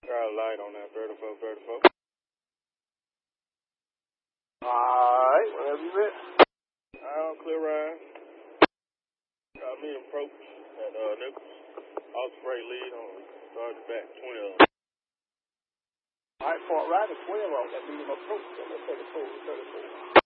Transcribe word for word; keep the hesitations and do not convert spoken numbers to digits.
got a light on that thirty-four, thirty-four. Alright, wherever you at? I don't clear ride. Got me approach at uh, Nichols. Osprey lead on started back twenty of them. Alright, Fort Riley, twelve of them. That medium approach. So let's take a four, thirty-four.